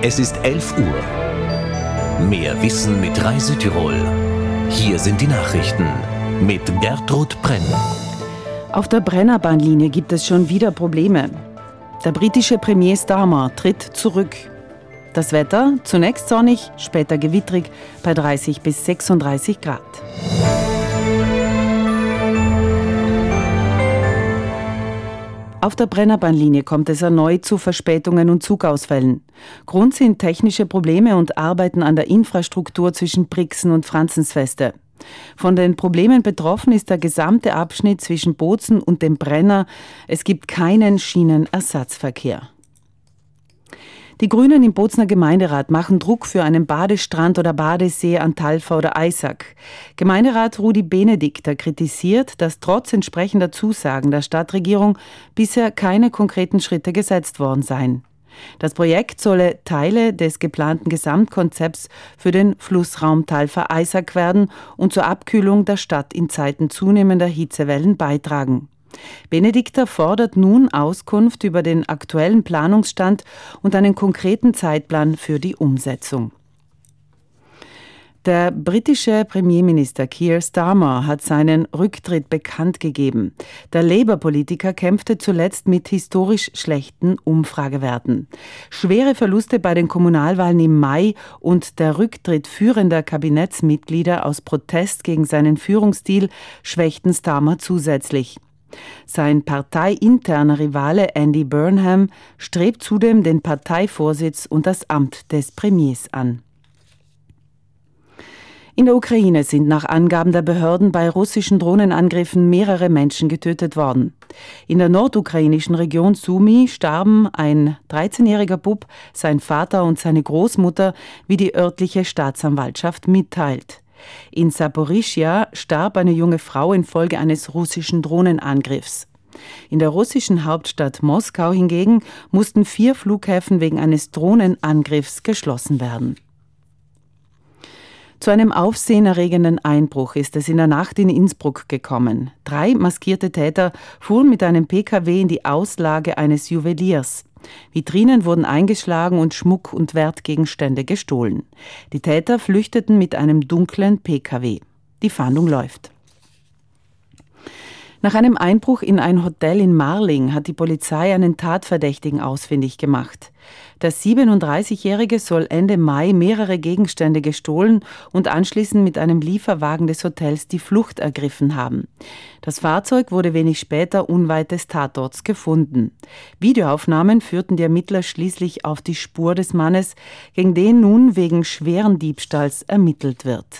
Es ist 11 Uhr. Mehr Wissen mit Rai Südtirol. Hier sind die Nachrichten mit Gertrud Brenn. Auf der Brennerbahnlinie gibt es schon wieder Probleme. Der britische Premier Starmer tritt zurück. Das Wetter, zunächst sonnig, später gewittrig bei 30 bis 36 Grad. Auf der Brennerbahnlinie kommt es erneut zu Verspätungen und Zugausfällen. Grund sind technische Probleme und Arbeiten an der Infrastruktur zwischen Brixen und Franzensfeste. Von den Problemen betroffen ist der gesamte Abschnitt zwischen Bozen und dem Brenner. Es gibt keinen Schienenersatzverkehr. Die Grünen im Bozener Gemeinderat machen Druck für einen Badestrand oder Badesee an Talfa oder Eisack. Gemeinderat Rudi Benedikter kritisiert, dass trotz entsprechender Zusagen der Stadtregierung bisher keine konkreten Schritte gesetzt worden seien. Das Projekt solle Teile des geplanten Gesamtkonzepts für den Flussraum Talfa-Eisack werden und zur Abkühlung der Stadt in Zeiten zunehmender Hitzewellen beitragen. Benedikter fordert nun Auskunft über den aktuellen Planungsstand und einen konkreten Zeitplan für die Umsetzung. Der britische Premierminister Keir Starmer hat seinen Rücktritt bekannt gegeben. Der Labour-Politiker kämpfte zuletzt mit historisch schlechten Umfragewerten. Schwere Verluste bei den Kommunalwahlen im Mai und der Rücktritt führender Kabinettsmitglieder aus Protest gegen seinen Führungsstil schwächten Starmer zusätzlich. Sein parteiinterner Rivale Andy Burnham strebt zudem den Parteivorsitz und das Amt des Premiers an. In der Ukraine sind nach Angaben der Behörden bei russischen Drohnenangriffen mehrere Menschen getötet worden. In der nordukrainischen Region Sumy starben ein 13-jähriger Bub, sein Vater und seine Großmutter, wie die örtliche Staatsanwaltschaft mitteilt. In Saporischschja starb eine junge Frau infolge eines russischen Drohnenangriffs. In der russischen Hauptstadt Moskau hingegen mussten 4 Flughäfen wegen eines Drohnenangriffs geschlossen werden. Zu einem aufsehenerregenden Einbruch ist es in der Nacht in Innsbruck gekommen. 3 maskierte Täter fuhren mit einem PKW in die Auslage eines Juweliers. Vitrinen wurden eingeschlagen und Schmuck und Wertgegenstände gestohlen. Die Täter flüchteten mit einem dunklen PKW. Die Fahndung läuft. Nach einem Einbruch in ein Hotel in Marling hat die Polizei einen Tatverdächtigen ausfindig gemacht. Der 37-Jährige soll Ende Mai mehrere Gegenstände gestohlen und anschließend mit einem Lieferwagen des Hotels die Flucht ergriffen haben. Das Fahrzeug wurde wenig später unweit des Tatorts gefunden. Videoaufnahmen führten die Ermittler schließlich auf die Spur des Mannes, gegen den nun wegen schweren Diebstahls ermittelt wird.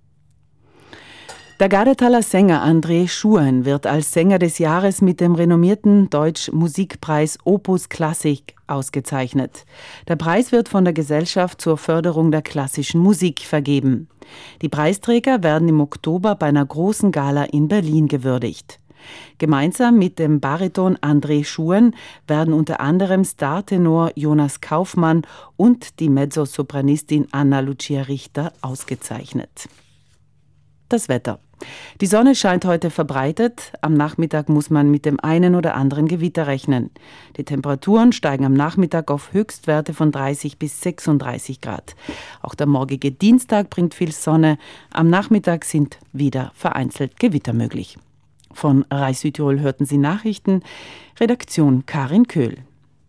Der Gardetaler Sänger André Schuen wird als Sänger des Jahres mit dem renommierten Deutsch-Musikpreis Opus Klassik ausgezeichnet. Der Preis wird von der Gesellschaft zur Förderung der klassischen Musik vergeben. Die Preisträger werden im Oktober bei einer großen Gala in Berlin gewürdigt. Gemeinsam mit dem Bariton André Schuen werden unter anderem Startenor Jonas Kaufmann und die Mezzosopranistin Anna Lucia Richter ausgezeichnet. Das Wetter. Die Sonne scheint heute verbreitet. Am Nachmittag muss man mit dem einen oder anderen Gewitter rechnen. Die Temperaturen steigen am Nachmittag auf Höchstwerte von 30 bis 36 Grad. Auch der morgige Dienstag bringt viel Sonne. Am Nachmittag sind wieder vereinzelt Gewitter möglich. Von Rai Südtirol hörten Sie Nachrichten. Redaktion Karin Köhl.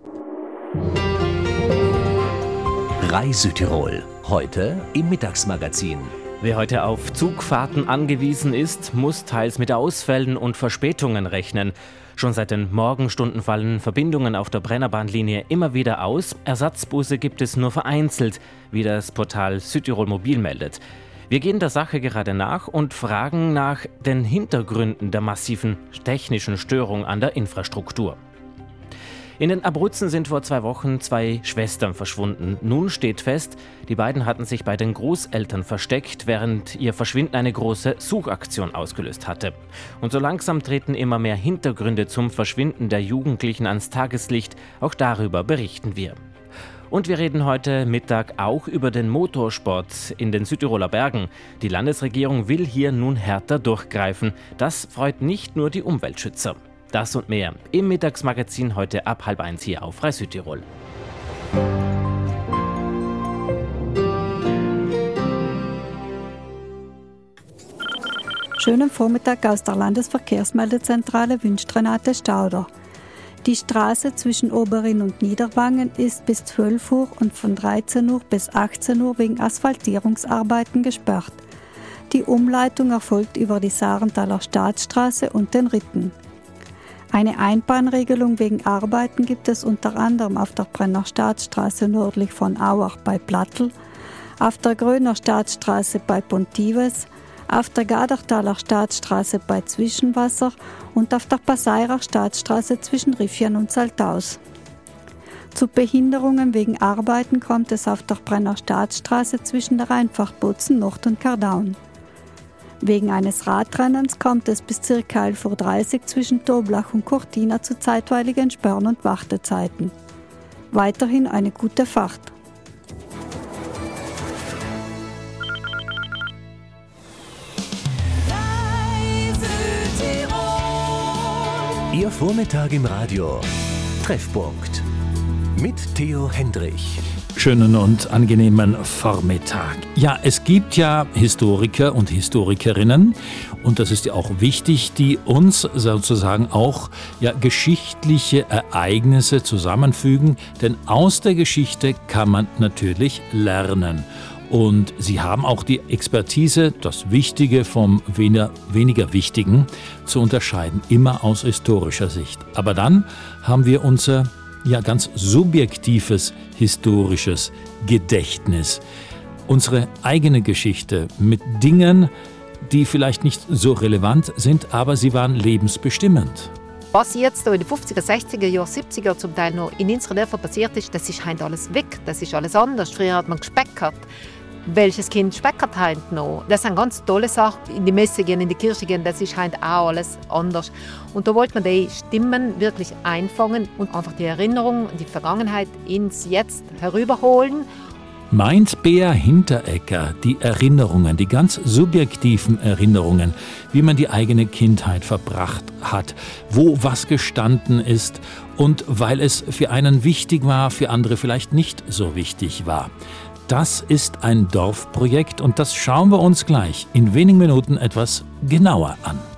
Rai Südtirol. Heute im Mittagsmagazin. Wer heute auf Zugfahrten angewiesen ist, muss teils mit Ausfällen und Verspätungen rechnen. Schon seit den Morgenstunden fallen Verbindungen auf der Brennerbahnlinie immer wieder aus. Ersatzbusse gibt es nur vereinzelt, wie das Portal Südtirol Mobil meldet. Wir gehen der Sache gerade nach und fragen nach den Hintergründen der massiven technischen Störung an der Infrastruktur. In den Abruzzen sind vor 2 Wochen 2 Schwestern verschwunden. Nun steht fest, die beiden hatten sich bei den Großeltern versteckt, während ihr Verschwinden eine große Suchaktion ausgelöst hatte. Und so langsam treten immer mehr Hintergründe zum Verschwinden der Jugendlichen ans Tageslicht. Auch darüber berichten wir. Und wir reden heute Mittag auch über den Motorsport in den Südtiroler Bergen. Die Landesregierung will hier nun härter durchgreifen. Das freut nicht nur die Umweltschützer. Das und mehr im Mittagsmagazin heute ab 12:30 hier auf Rai Südtirol. Schönen Vormittag aus der Landesverkehrsmeldezentrale wünscht Renate Stauder. Die Straße zwischen Oberin und Niederwangen ist bis 12 Uhr und von 13 Uhr bis 18 Uhr wegen Asphaltierungsarbeiten gesperrt. Die Umleitung erfolgt über die Sarenthaler Staatsstraße und den Ritten. Eine Einbahnregelung wegen Arbeiten gibt es unter anderem auf der Brenner Staatsstraße nördlich von Auach bei Plattl, auf der Gröner Staatsstraße bei Pontives, auf der Gadertaler Staatsstraße bei Zwischenwasser und auf der Passairer Staatsstraße zwischen Riffian und Saltaus. Zu Behinderungen wegen Arbeiten kommt es auf der Brenner Staatsstraße zwischen der Rheinfachbozen Nord und Kardaun. Wegen eines Radrennens kommt es bis ca. 11.30 Uhr zwischen Toblach und Cortina zu zeitweiligen Sperren- und Wartezeiten. Weiterhin eine gute Fahrt. Ihr Vormittag im Radio. Treffpunkt. Mit Theo Hendrich. Schönen und angenehmen Vormittag. Ja, es gibt ja Historiker und Historikerinnen, und das ist ja auch wichtig, die uns sozusagen auch geschichtliche Ereignisse zusammenfügen, denn aus der Geschichte kann man natürlich lernen. Und sie haben auch die Expertise, das Wichtige vom weniger Wichtigen zu unterscheiden, immer aus historischer Sicht. Aber dann haben wir unser ganz subjektives historisches Gedächtnis. Unsere eigene Geschichte mit Dingen, die vielleicht nicht so relevant sind, aber sie waren lebensbestimmend. Was jetzt in den 50er, 60er Jahren, 70er zum Teil noch in unseren Dörfern passiert ist, das ist heute alles weg, das ist alles anders. Früher hat man gespeckert. Welches Kind speckert heute noch? Das sind ganz tolle Sachen. In die Messe gehen, in die Kirche gehen, das ist heute auch alles anders. Und da wollte man die Stimmen wirklich einfangen und einfach die Erinnerung, die Vergangenheit ins Jetzt herüberholen. Meint Bea Hinteregger die Erinnerungen, die ganz subjektiven Erinnerungen, wie man die eigene Kindheit verbracht hat, wo was gestanden ist und weil es für einen wichtig war, für andere vielleicht nicht so wichtig war. Das ist ein Dorfprojekt und das schauen wir uns gleich in wenigen Minuten etwas genauer an.